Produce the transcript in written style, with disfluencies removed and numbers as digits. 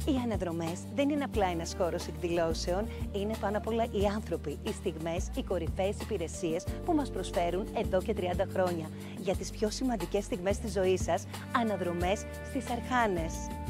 Οι αναδρομές δεν είναι απλά ένας χώρος εκδηλώσεων, είναι πάνω απ' όλα οι άνθρωποι, οι στιγμές, οι κορυφαίες υπηρεσίες που μας προσφέρουν εδώ και 30 χρόνια. Για τις πιο σημαντικές στιγμές της ζωής σας, αναδρομές στις Αρχάνες.